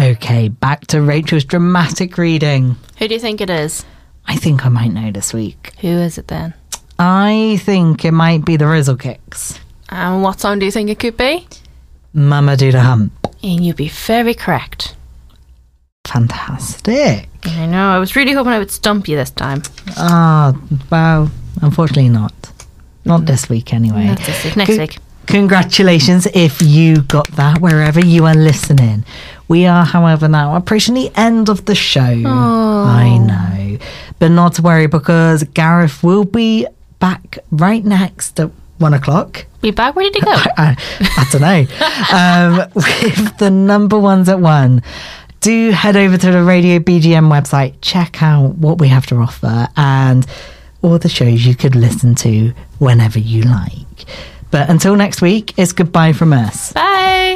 Okay, back to Rachel's dramatic reading. Who do you think it is? I think I might know this week. Who is it then? I think it might be the Rizzle Kicks. And what song do you think it could be? Mama Do the Hump. And you'd be very correct. Fantastic. I know, I was really hoping I would stump you this time. Well, unfortunately not. Not this week anyway. Not this week, next week. Congratulations if you got that wherever you are listening. We are, however, now approaching the end of the show. Oh. I know. But not to worry, because Gareth will be back right next at 1 o'clock. Be back? Where did he go? I don't know. With the number ones at 1. Do head over to the Radio BGM website, check out what we have to offer and all the shows you could listen to whenever you like. But until next week, it's goodbye from us. Bye.